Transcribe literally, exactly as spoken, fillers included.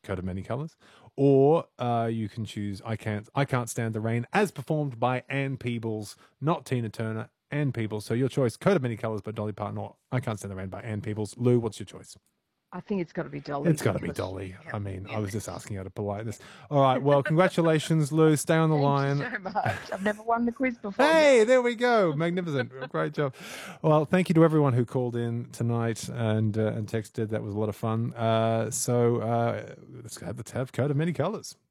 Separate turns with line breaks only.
Coat of Many Colors, or uh, you can choose I Can't I Can't Stand the Rain, as performed by Ann Peebles, not Tina Turner. Ann Peebles. So your choice: Coat of Many Colors by Dolly Parton, or I Can't Stand the Rain by Ann Peebles. Lou, what's your choice?
I think it's got to be Dolly.
It's got to be Dolly. I mean, I was just asking out of politeness. All right. Well, congratulations, Lou. Stay on the
Thank
line.
you so much. I've never won the quiz before.
Hey, there we go. Magnificent. Great job. Well, thank you to everyone who called in tonight and uh, and texted. That was a lot of fun. Uh, so uh, let's have the tab Coat of Many Colors.